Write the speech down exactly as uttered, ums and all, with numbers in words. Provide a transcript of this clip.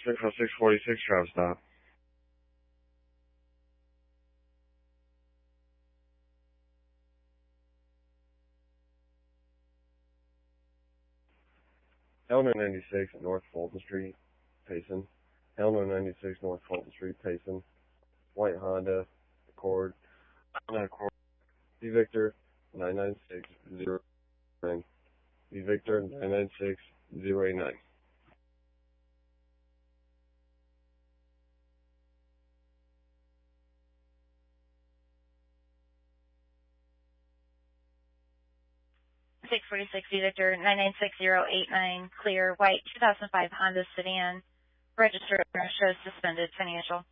six oh six forty-six, Travis stop. Eleanor ninety-six, North Fulton Street, Payson. Eleanor ninety-six, North Fulton Street, Payson. White Honda Accord. Honda Accord. V Victor nine nine six zero nine. V Victor nine nine six zero eight nine. six forty-six V Victor nine nine six zero eight nine. Clear. White two thousand five Honda sedan. Registered owner shows suspended financial.